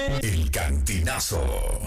El Cantinazo.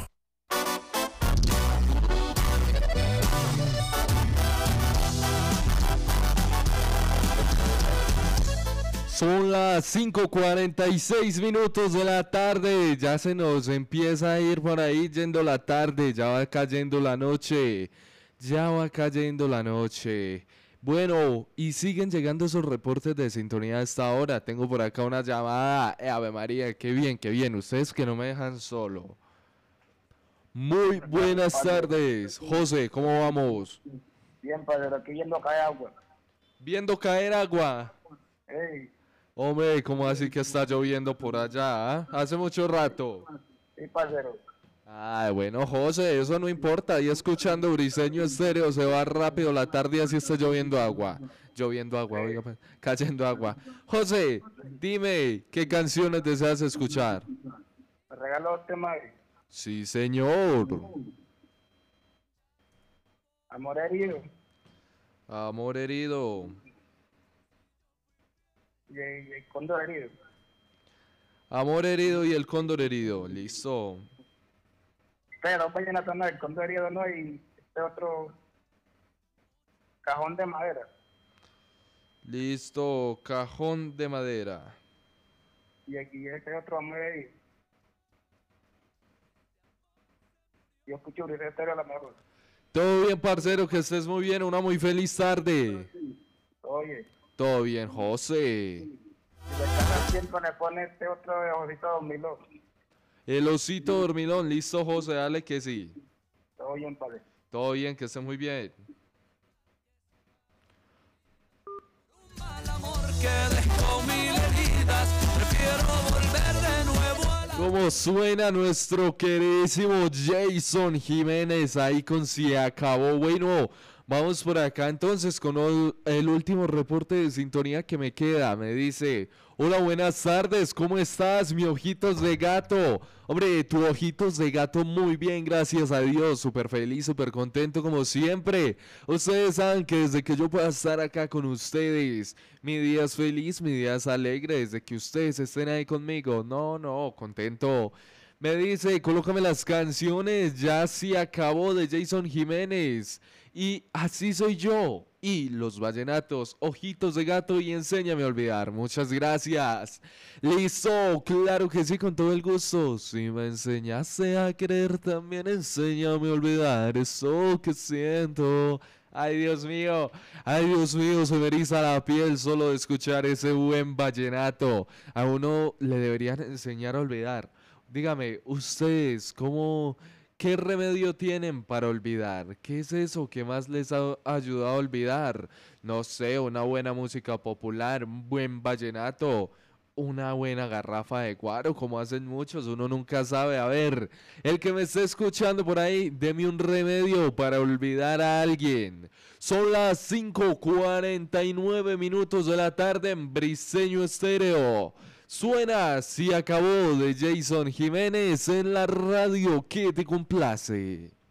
Son las 5:46 minutos de la tarde, ya se nos empieza a ir por ahí yendo la tarde, ya va cayendo la noche, ya va cayendo la noche. Bueno, y siguen llegando esos reportes de sintonía a esta hora. Tengo por acá una llamada. Ave María, qué bien, ustedes que no me dejan solo. Muy buenas tardes, José, ¿cómo vamos? Bien, padre, aquí viendo caer agua. Viendo caer agua. Ey, Hombre, ¿cómo así que está lloviendo por allá? ¿Ah? Hace mucho rato. sí, parcero. Ay, bueno, José, eso no importa. Ahí escuchando Briseño Estéreo se va rápido la tarde así está lloviendo agua. Lloviendo agua, oiga, pues, cayendo agua. José, dime, ¿qué canciones deseas escuchar? Me regaló este madre. Sí, señor. Amor herido. Amor herido. Y el cóndor herido. Amor herido y el cóndor herido. Listo. Pero vallenato no, el cóndor herido no, y este otro cajón de madera. Listo, cajón de madera. Y aquí este otro amor herido. Yo escucho Briseño Estéreo a la mejor. Todo bien, parcero, que estés muy bien. Una muy feliz tarde. Oye, Todo bien, José. si le caga tiempo le pone este otro de ojito 2002. El osito dormilón, listo, José, dale que sí. Todo bien, padre. Todo bien, que esté muy bien. Mal amor que dejó mil heridas, prefiero volver de nuevo a la... ¿Cómo suena nuestro queridísimo Jason Jiménez ahí con Si Acabó? Bueno, vamos por acá entonces con el último reporte de sintonía que me queda. Me dice, hola, buenas tardes, ¿cómo estás, mi ojitos de gato? Hombre, tu ojitos de gato muy bien, gracias a Dios, súper feliz, súper contento como siempre. Ustedes saben que desde que yo pueda estar acá con ustedes, mi día es feliz, mi día es alegre, desde que ustedes estén ahí conmigo. No, contento. Me dice, colócame las canciones, ya se acabó de Jason Jiménez. Y así soy yo. Y los vallenatos, ojitos de gato y enséñame a olvidar. Muchas gracias. Listo, claro que sí, con todo el gusto. Si me enseñaste a querer, también enséñame a olvidar eso que siento. Ay Dios mío, se me eriza la piel solo de escuchar ese buen vallenato. A uno le deberían enseñar a olvidar. Dígame, ustedes, qué remedio tienen para olvidar? ¿Qué es eso que más les ha ayudado a olvidar? No sé, una buena música popular, un buen vallenato, una buena garrafa de guaro, como hacen muchos, uno nunca sabe. A ver, el que me esté escuchando por ahí, deme un remedio para olvidar a alguien. Son las 5:49 minutos de la tarde en Briseño Estéreo. Suena Si Acabó de Jason Jiménez en la radio que te complace.